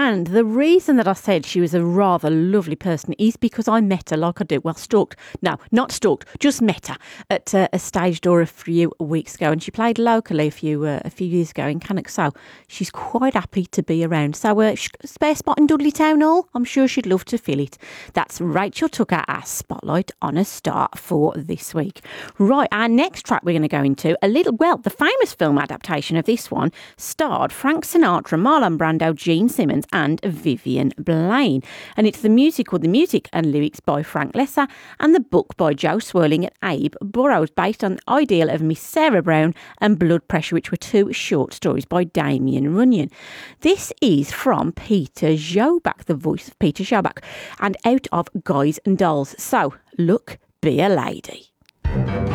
And the reason that I said she was a rather lovely person is because I met her like I do. Well, stalked. No, not stalked. Just met her at a stage door a few weeks ago. And she played locally a few years ago in Cannock. So she's quite happy to be around. So spare spot in Dudley Town Hall. I'm sure she'd love to fill it. That's Rachel Tucker, our Spotlight on a Star for this week. Right, our next track we're going to go into, the famous film adaptation of this one starred Frank Sinatra, Marlon Brando, Gene Simmons and Vivian Blaine. And it's the music and lyrics by Frank Lesser and the book by Joe Swirling and Abe Burrows, based on the ideal of Miss Sarah Brown and Blood Pressure, which were two short stories by Damien Runyon. This is from Peter Joubak, the voice of Peter Joubak, and out of Guys and Dolls. So, look, be a lady.